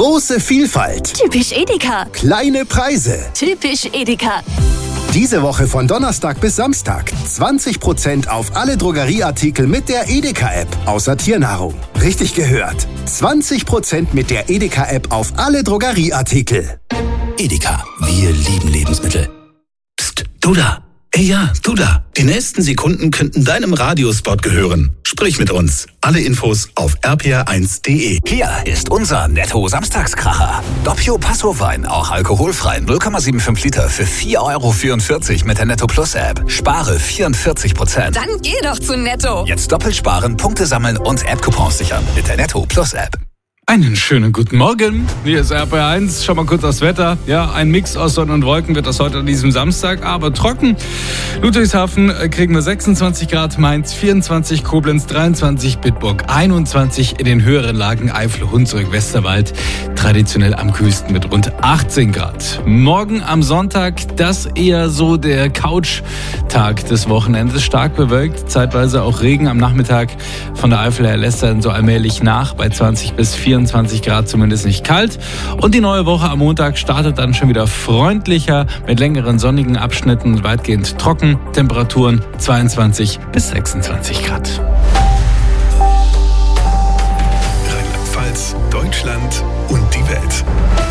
Große Vielfalt. Typisch Edeka. Kleine Preise. Typisch Edeka. Diese Woche von Donnerstag bis Samstag 20% auf alle Drogerieartikel mit der Edeka-App, außer Tiernahrung. Richtig gehört. 20% mit der Edeka-App auf alle Drogerieartikel. Edeka, wir lieben Lebensmittel. Psst, du da. Ey ja, du da. Die nächsten Sekunden könnten deinem Radiospot gehören. Sprich mit uns. Alle Infos auf rpr1.de. Hier ist unser Netto-Samstagskracher. Doppio Passo-Wein, auch alkoholfrei, 0,75 Liter für 4,44 € mit der Netto Plus App. Spare 44%. Dann geh doch zu Netto. Jetzt doppelt sparen, Punkte sammeln und App-Coupons sichern mit der Netto Plus App. Einen schönen guten Morgen. Hier ist RPR1. Schau mal kurz aufs Wetter. Ja, ein Mix aus Sonne und Wolken wird das heute an diesem Samstag, aber trocken. Ludwigshafen kriegen wir 26 Grad, Mainz 24, Koblenz 23, Bitburg 21, in den höheren Lagen Eifel, Hunsrück, Westerwald traditionell am kühlsten mit rund 18 Grad. Morgen am Sonntag, das eher so der Couch-Tag des Wochenendes. Stark bewölkt, zeitweise auch Regen am Nachmittag. Von der Eifel her lässt er dann so allmählich nach bei 20 bis 24 Grad, zumindest nicht kalt. Und die neue Woche am Montag startet dann schon wieder freundlicher mit längeren sonnigen Abschnitten, weitgehend trocken. Temperaturen 22 bis 26 Grad. Rheinland-Pfalz, Deutschland und die Welt.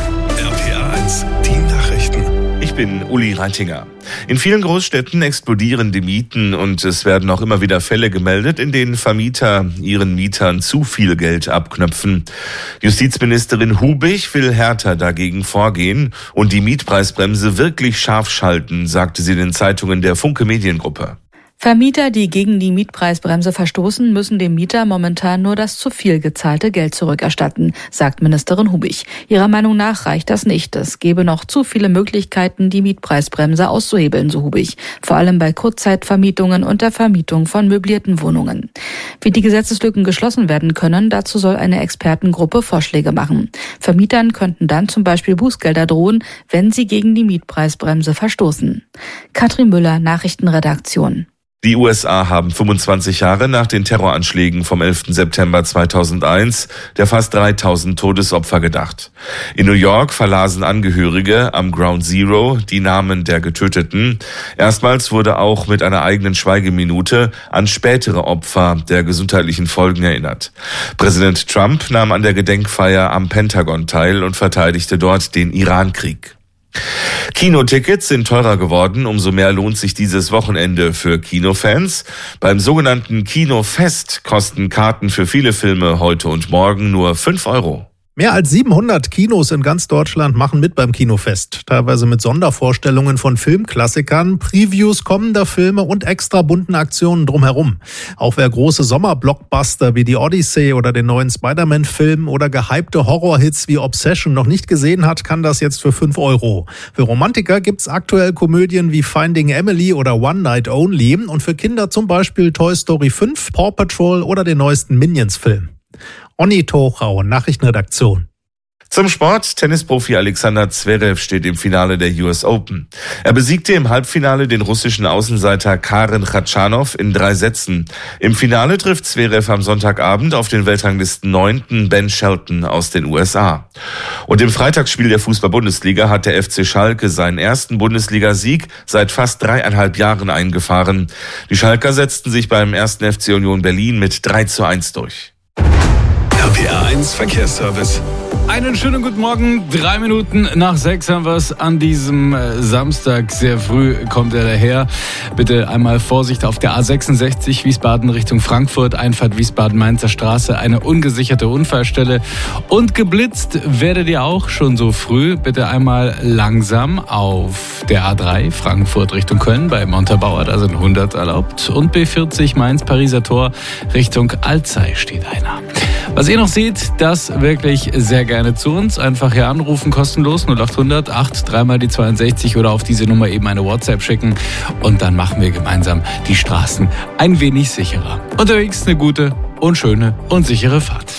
RPR1, die Nachrichten. Ich bin Uli Reitinger. In vielen Großstädten explodieren die Mieten und es werden auch immer wieder Fälle gemeldet, in denen Vermieter ihren Mietern zu viel Geld abknöpfen. Justizministerin Hubig will härter dagegen vorgehen und die Mietpreisbremse wirklich scharf schalten, sagte sie den Zeitungen der Funke Mediengruppe. Vermieter, die gegen die Mietpreisbremse verstoßen, müssen dem Mieter momentan nur das zu viel gezahlte Geld zurückerstatten, sagt Ministerin Hubig. Ihrer Meinung nach reicht das nicht. Es gebe noch zu viele Möglichkeiten, die Mietpreisbremse auszuhebeln, so Hubig. Vor allem bei Kurzzeitvermietungen und der Vermietung von möblierten Wohnungen. Wie die Gesetzeslücken geschlossen werden können, dazu soll eine Expertengruppe Vorschläge machen. Vermietern könnten dann zum Beispiel Bußgelder drohen, wenn sie gegen die Mietpreisbremse verstoßen. Katrin Müller, Nachrichtenredaktion. Die USA haben 25 Jahre nach den Terroranschlägen vom 11. September 2001 der fast 3000 Todesopfer gedacht. In New York verlasen Angehörige am Ground Zero die Namen der Getöteten. Erstmals wurde auch mit einer eigenen Schweigeminute an spätere Opfer der gesundheitlichen Folgen erinnert. Präsident Trump nahm an der Gedenkfeier am Pentagon teil und verteidigte dort den Irankrieg. Kinotickets sind teurer geworden, umso mehr lohnt sich dieses Wochenende für Kinofans. Beim sogenannten Kinofest kosten Karten für viele Filme heute und morgen nur 5 €. Mehr als 700 Kinos in ganz Deutschland machen mit beim Kinofest. Teilweise mit Sondervorstellungen von Filmklassikern, Previews kommender Filme und extra bunten Aktionen drumherum. Auch wer große Sommerblockbuster wie die Odyssey oder den neuen Spider-Man-Film oder gehypte Horrorhits wie Obsession noch nicht gesehen hat, kann das jetzt für 5 €. Für Romantiker gibt's aktuell Komödien wie Finding Emily oder One Night Only und für Kinder zum Beispiel Toy Story 5, Paw Patrol oder den neuesten Minions-Film. Onni Tochau, Nachrichtenredaktion. Zum Sport. Tennisprofi Alexander Zverev steht im Finale der US Open. Er besiegte im Halbfinale den russischen Außenseiter Karen Khachanov in 3 Sätzen. Im Finale trifft Zverev am Sonntagabend auf den Weltranglisten 9. Ben Shelton aus den USA. Und im Freitagsspiel der Fußball-Bundesliga hat der FC Schalke seinen ersten Bundesligasieg seit fast 3,5 Jahren eingefahren. Die Schalker setzten sich beim 1. FC Union Berlin mit 3:1 durch. RPR1 Verkehrsservice. Einen schönen guten Morgen. 3 Minuten nach 6 haben wir es an diesem Samstag. Sehr früh kommt er daher. Bitte einmal Vorsicht auf der A66 Wiesbaden Richtung Frankfurt. Einfahrt Wiesbaden-Mainzer Straße. Eine ungesicherte Unfallstelle. Und geblitzt werdet ihr auch schon so früh. Bitte einmal langsam auf der A3 Frankfurt Richtung Köln bei Montabaur. Da sind 100 erlaubt. Und B40 Mainz-Pariser Tor Richtung Alzey steht einer. Was ihr noch seht, das wirklich sehr gerne zu uns. Einfach hier anrufen, kostenlos 0800 8 3 mal die 62 oder auf diese Nummer eben eine WhatsApp schicken. Und dann machen wir gemeinsam die Straßen ein wenig sicherer. Unterwegs eine gute und schöne und sichere Fahrt.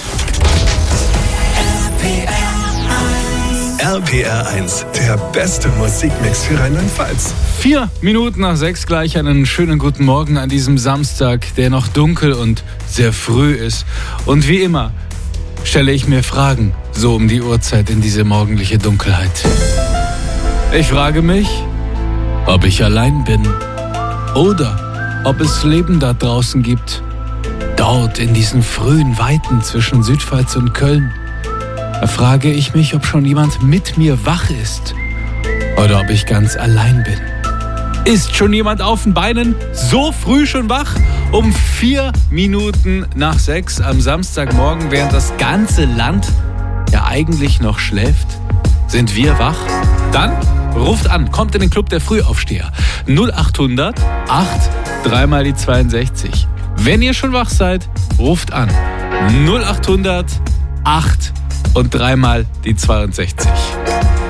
RPR1, der beste Musikmix für Rheinland-Pfalz. 4 Minuten nach 6 gleich einen schönen guten Morgen an diesem Samstag, der noch dunkel und sehr früh ist. Und wie immer stelle ich mir Fragen, so um die Uhrzeit in diese morgendliche Dunkelheit. Ich frage mich, ob ich allein bin oder ob es Leben da draußen gibt. Dort in diesen frühen Weiten zwischen Südpfalz und Köln. Da frage ich mich, ob schon jemand mit mir wach ist oder ob ich ganz allein bin. Ist schon jemand auf den Beinen? So früh schon wach? Um 4 Minuten nach 6 am Samstagmorgen, während das ganze Land ja eigentlich noch schläft, sind wir wach? Dann ruft an, kommt in den Club der Frühaufsteher. 0800 8 3 mal die 62. Wenn ihr schon wach seid, ruft an. 0800 8 und 3 mal die 62.